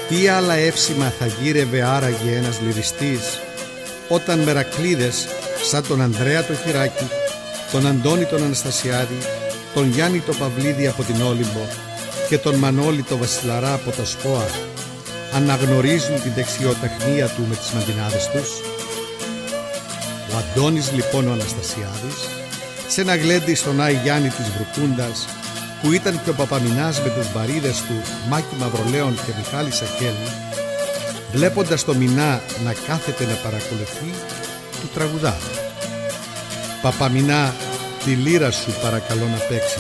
Τι άλλα εύσημα θα γύρευε άραγε ένας λυριστής, όταν μερακλείδες σαν τον Ανδρέα το Χειράκη, τον Αντώνη τον Αναστασιάδη, τον Γιάννη το Παυλίδη από την Όλυμπο και τον Μανώλη το Βασιλαρά από τα Σπόα αναγνωρίζουν την δεξιοτεχνία του με τις μαντινάδες τους. Ο Αντώνης λοιπόν ο Αναστασιάδης, σε ένα γλέντι στον Άη Γιάννη της Βρουκούντας, που ήταν και ο Παπαμινάς με τους μπαρίδες του Μάκη Μαυρολέων και Μιχάλη Σακέλη, βλέποντας το Μινά να κάθεται να παρακολουθεί, του τραγουδά: «Παπαμινά, τη λύρα σου παρακαλώ να παίξεις».